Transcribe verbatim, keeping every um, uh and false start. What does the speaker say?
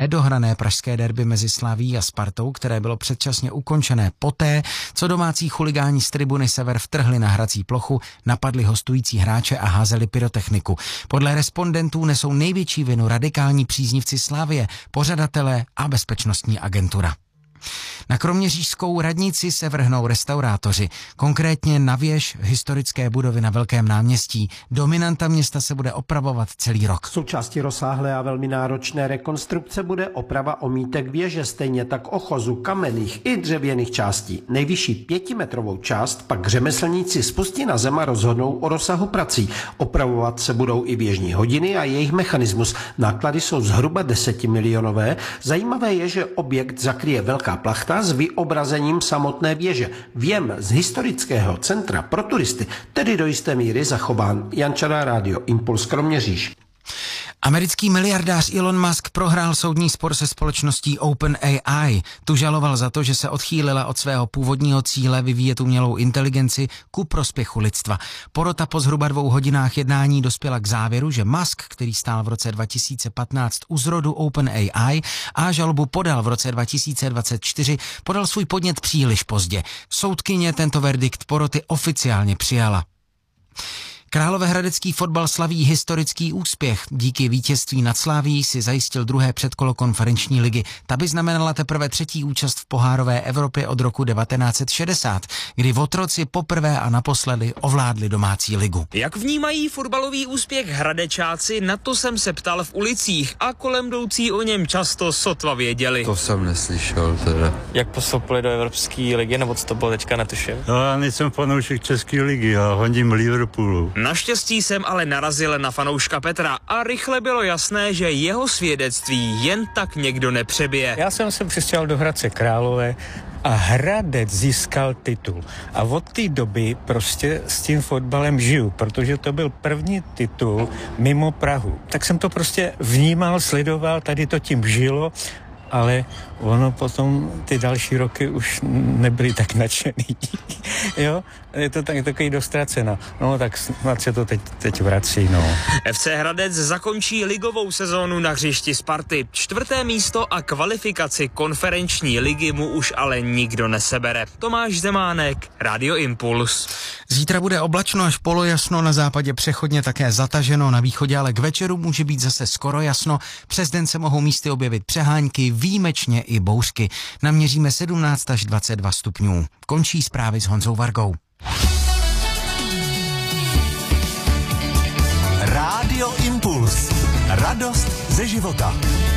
nedohrané pražské derby mezi Slavií a Spartou, které bylo předčasně ukončené poté, co domácí chuligáni z tribuny Sever vtrhli na hrací plochu, napadli hostující hráče a házeli pyrotechniku. Podle respondentů nesou největší vinu radikální příznivci Slavie, pořadatelé a bezpečnostní agentura. Na kroměřížskou radnici se vrhnou restaurátoři, konkrétně na věž historické budovy na Velkém náměstí. Dominanta města se bude opravovat celý rok. Součástí rozsáhlé a velmi náročné rekonstrukce bude oprava omítek věže, stejně tak ochozu, kamenných i dřevěných částí. Nejvyšší pětimetrovou část pak řemeslníci spustí na zem a rozhodnou o rozsahu prací. Opravovat se budou i věžní hodiny a jejich mechanismus. Náklady jsou zhruba desetimilionové. Zajímavé je, že objekt zakryje velká plachta s vyobrazením samotné věže. Věm z historického centra pro turisty, tedy do jisté míry zachován. Jan Čara, Rádio Impuls, Kroměříž. Americký miliardář Elon Musk prohrál soudní spor se společností OpenAI. Tu žaloval za to, že se odchýlila od svého původního cíle vyvíjet umělou inteligenci ku prospěchu lidstva. Porota po zhruba dvou hodinách jednání dospěla k závěru, že Musk, který stál v roce dva tisíce patnáct u zrodu OpenAI a žalobu podal v roce dva tisíce dvacet čtyři, podal svůj podnět příliš pozdě. Soudkyně tento verdikt poroty oficiálně přijala. Královéhradecký fotbal slaví historický úspěch. Díky vítězství nad Slavií si zajistil druhé předkolo konferenční ligy. Ta by znamenala teprve třetí účast v pohárové Evropě od roku devatenáct set šedesát, kdy Votroci poprvé a naposledy ovládli domácí ligu. Jak vnímají fotbalový úspěch Hradečáci, na to jsem se ptal v ulicích a kolem jdoucí o něm často sotva věděli. To jsem neslyšel teda. Jak postoupili do Evropské ligy, nebo co to bylo teďka, netuším? No, já nejsem fanoušek České ligy, já hodím Liverpoolu. Naštěstí jsem ale narazil na fanouška Petra a rychle bylo jasné, že jeho svědectví jen tak někdo nepřebije. Já jsem se přistěhoval do Hradce Králové a Hradec získal titul. A od té doby prostě s tím fotbalem žiju, protože to byl první titul mimo Prahu. Tak jsem to prostě vnímal, sledoval, tady to tím žilo, ale ono potom ty další roky už nebyly tak nadšený. Jo, je to tak, takový dostraceno. No tak snad se to teď, teď vrací, no. F C Hradec zakončí ligovou sezónu na hřišti Sparty. Čtvrté místo a kvalifikaci konferenční ligy mu už ale nikdo nesebere. Tomáš Zemánek, Rádio Impuls. Zítra bude oblačno až polojasno, na západě přechodně také zataženo, na východě ale k večeru může být zase skoro jasno. Přes den se mohou místy objevit přehánky, výjimečně i bouřky. Naměříme sedmnáct až dvacet dva stupňů. Končí zprávy s Honzou Vargou. Rádio Impuls. Radost ze života.